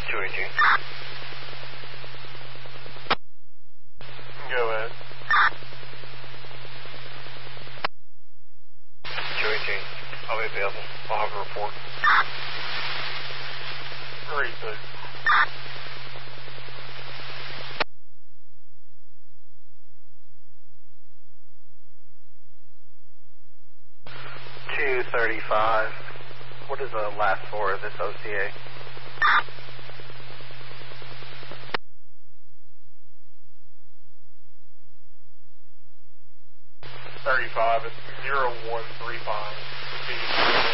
218. Go ahead. 218. I'll be available. I'll have a report. Great, good. $235. What is the last four of this OCA? 35. It's 0135.